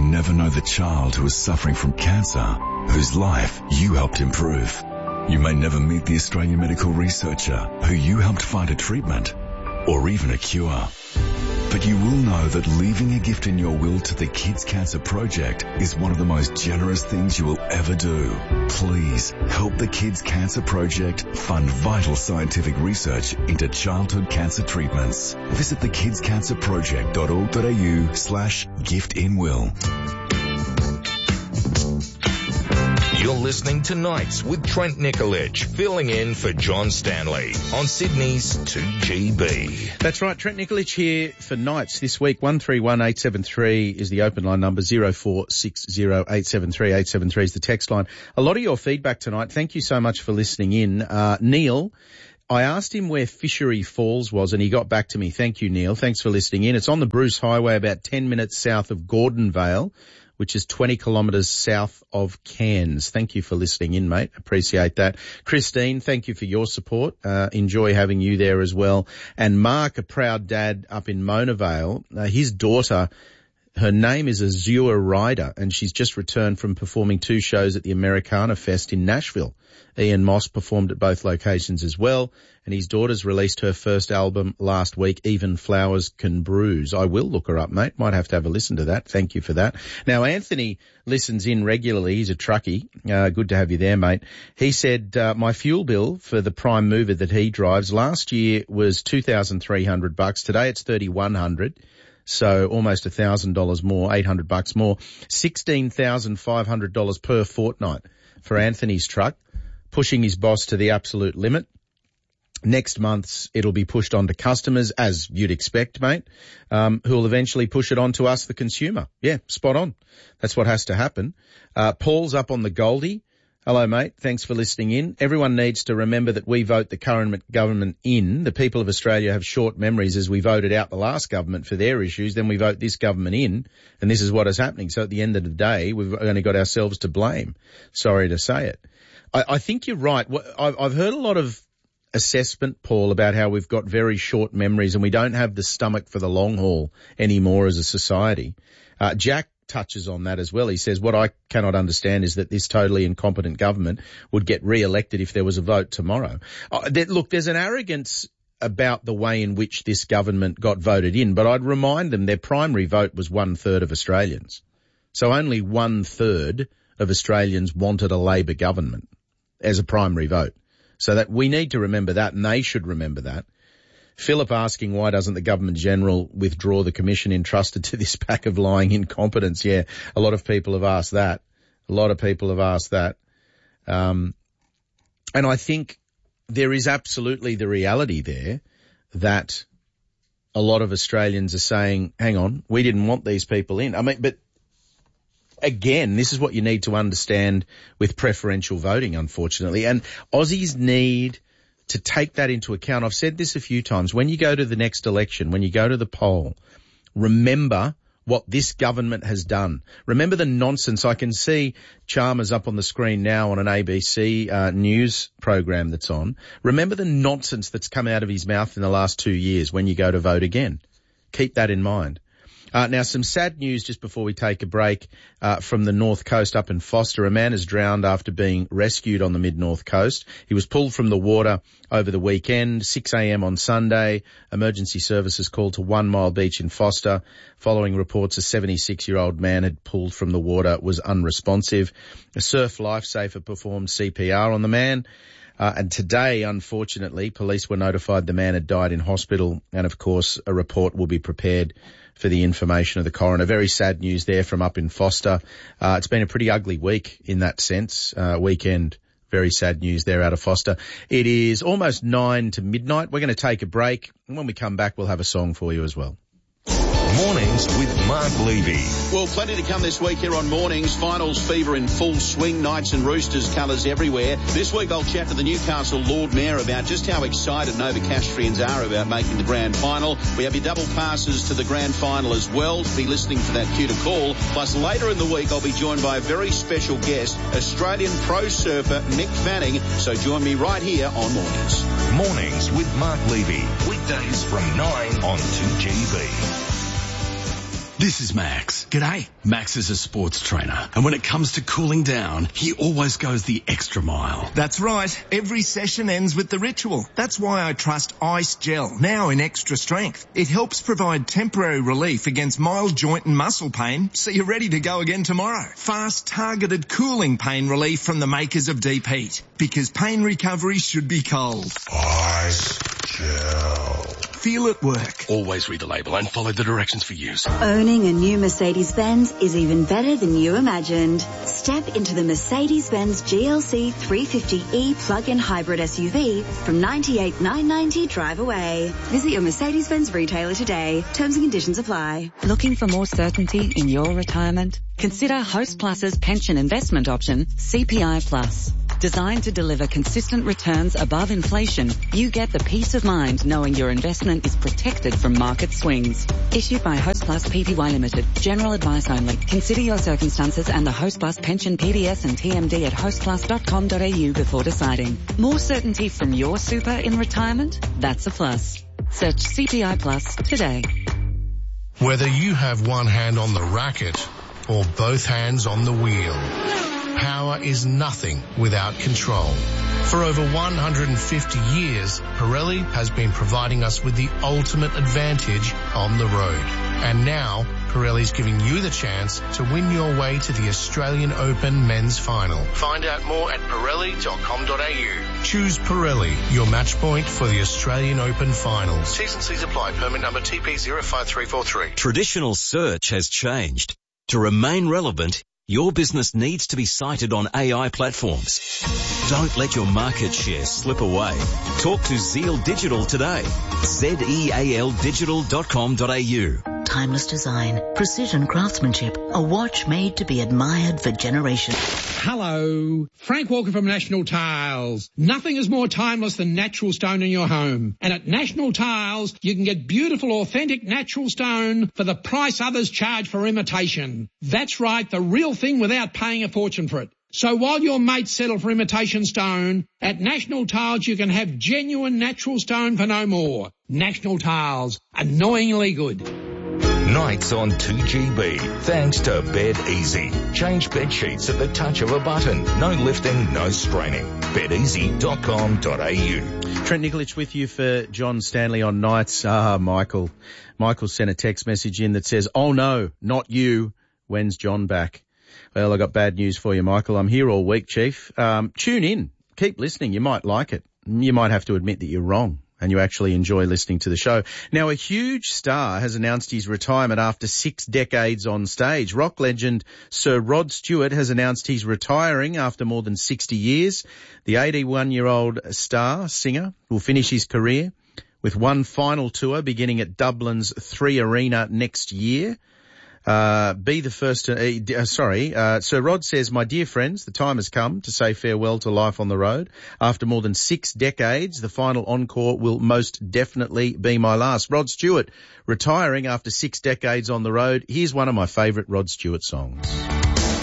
never know the child who is suffering from cancer, whose life you helped improve. You may never meet the Australian medical researcher who you helped find a treatment or even a cure. But you will know that leaving a gift in your will to the Kids Cancer Project is one of the most generous things you will ever do. Please help the Kids Cancer Project fund vital scientific research into childhood cancer treatments. Visit thekidscancerproject.org.au/giftinwill. You're listening to Nights with Trent Nicolich, filling in for John Stanley on Sydney's 2GB. That's right, Trent Nicolich here for Nights this week. 131873 is the open line number, 0460873873 is the text line. A lot of your feedback tonight. Thank you so much for listening in. Neil, I asked him where Fishery Falls was and he got back to me. Thank you, Neil. Thanks for listening in. It's on the Bruce Highway about 10 minutes south of Gordonvale, which is 20 kilometres south of Cairns. Thank you for listening in, mate. Appreciate that. Christine, thank you for your support. Enjoy having you there as well. And Mark, a proud dad up in Mona Vale, his daughter, her name is Azure Ryder, and she's just returned from performing 2 shows at the Americana Fest in Nashville. Ian Moss performed at both locations as well, and his daughter's released her first album last week, Even Flowers Can Bruise. I will look her up, mate. Might have to have a listen to that. Thank you for that. Now, Anthony listens in regularly. He's a truckie. Good to have you there, mate. He said, my fuel bill for the prime mover that he drives last year was $2,300. Today it's $3,100. So almost $1,000 more, $800 more, $16,500 per fortnight for Anthony's truck, pushing his boss to the absolute limit. Next month's it'll be pushed on to customers, as you'd expect, mate, who'll eventually push it on to us, the consumer. Yeah, spot on. That's what has to happen. Paul's up on the Goldie. Hello, mate. Thanks for listening in. Everyone needs to remember that we vote the current government in. The people of Australia have short memories as we voted out the last government for their issues. Then we vote this government in, and this is what is happening. So at the end of the day, we've only got ourselves to blame. Sorry to say it. I think you're right. I've heard a lot of assessment, Paul, about how we've got very short memories and we don't have the stomach for the long haul anymore as a society. Jack touches on that as well. He says, what I cannot understand is that this totally incompetent government would get re-elected if there was a vote tomorrow. Look, there's an arrogance about the way in which this government got voted in, but I'd remind them their primary vote was 1/3 of Australians. So only 1/3 of Australians wanted a Labor government as a primary vote. So that we need to remember that, and they should remember that. Philip asking why doesn't the Government-General withdraw the commission entrusted to this pack of lying incompetents? Yeah, a lot of people have asked that. And I think there is absolutely the reality there that a lot of Australians are saying, hang on, we didn't want these people in. I mean, but again, this is what you need to understand with preferential voting, unfortunately. And Aussies need to take that into account. I've said this a few times. When you go to the next election, when you go to the poll, remember what this government has done. Remember the nonsense. I can see Chalmers up on the screen now on an ABC news program that's on. Remember the nonsense that's come out of his mouth in the last 2 years when you go to vote again. Keep that in mind. Now, some sad news just before we take a break from the North Coast up in Foster. A man is drowned after being rescued on the mid-North Coast. He was pulled from the water over the weekend, 6 a.m. on Sunday. Emergency services called to 1 Mile Beach in Foster. Following reports, a 76-year-old man had pulled from the water, was unresponsive. A surf lifesaver performed CPR on the man. And today, unfortunately, police were notified the man had died in hospital. And, of course, a report will be prepared for the information of the coroner. Very sad news there from up in Foster. It's been a pretty ugly week in that sense. Weekend, very sad news there out of Foster. It is almost 9 to midnight. We're going to take a break. And when we come back, we'll have a song for you as well. Mornings with Mark Levy. Well, plenty to come this week here on Mornings. Finals fever in full swing. Knights and Roosters colours everywhere. This week I'll chat to the Newcastle Lord Mayor about just how excited Novocastrians are about making the grand final. We have your double passes to the grand final as well. Be listening for that cue to call. Plus later in the week I'll be joined by a very special guest, Australian pro surfer Mick Fanning. So join me right here on Mornings. Mornings with Mark Levy. Weekdays from 9 on 2GB. This is Max. G'day. Max is a sports trainer, and when it comes to cooling down, he always goes the extra mile. That's right. Every session ends with the ritual. That's why I trust Ice Gel, now in extra strength. It helps provide temporary relief against mild joint and muscle pain, so you're ready to go again tomorrow. Fast, targeted cooling pain relief from the makers of Deep Heat. Because pain recovery should be cold. Ice Gel. Feel it work. Always read the label and follow the directions for use. Owning a new Mercedes-Benz is even better than you imagined. Step into the Mercedes-Benz GLC 350e plug-in hybrid SUV from $98,990 drive away. Visit your Mercedes-Benz retailer today. Terms and conditions apply. Looking for more certainty in your retirement? Consider Host Plus's pension investment option, CPI Plus. Designed to deliver consistent returns above inflation, you get the peace of mind knowing your investment is protected from market swings. Issued by Host Plus Pty Limited. General advice only. Consider your circumstances and the Host Plus pension PDS and TMD at hostplus.com.au before deciding. More certainty from your super in retirement? That's a plus. Search CPI Plus today. Whether you have one hand on the racket or both hands on the wheel, power is nothing without control. For over 150 years, Pirelli has been providing us with the ultimate advantage on the road. And now, Pirelli's giving you the chance to win your way to the Australian Open Men's Final. Find out more at Pirelli.com.au. Choose Pirelli, your match point for the Australian Open Finals. T's and C's apply. Permit number TP05343. Traditional search has changed. To remain relevant, your business needs to be cited on AI platforms. Don't let your market share slip away. Talk to Zeal Digital today. zealdigital.com.au. Timeless design, precision craftsmanship, a watch made to be admired for generations. Hello, Frank Walker from National Tiles. Nothing is more timeless than natural stone in your home. And at National Tiles, you can get beautiful, authentic natural stone for the price others charge for imitation. That's right, the real thing without paying a fortune for it. So while your mates settle for imitation stone, at National Tiles you can have genuine natural stone for no more. National Tiles, annoyingly good. Nights on 2GB, thanks to Bed Easy. Change bed sheets at the touch of a button. No lifting, no straining. bedeasy.com.au. Trent Nicolich with you for John Stanley on Nights. Michael. Michael sent a text message in that says, "Oh no, not you. When's John back?" Well, I got bad news for you, Michael. I'm here all week, Chief. Tune in. Keep listening. You might like it. You might have to admit that you're wrong and you actually enjoy listening to the show. Now, a huge star has announced his retirement after 6 decades on stage. Rock legend Sir Rod Stewart has announced he's retiring after more than 60 years. The 81-year-old singer will finish his career with one final tour beginning at Dublin's 3 Arena next year. Sir Rod says, "My dear friends, the time has come to say farewell to life on the road. After more than 6 decades, the final encore will most definitely be my last." Rod Stewart retiring after 6 decades on the road. Here's one of my favourite Rod Stewart songs.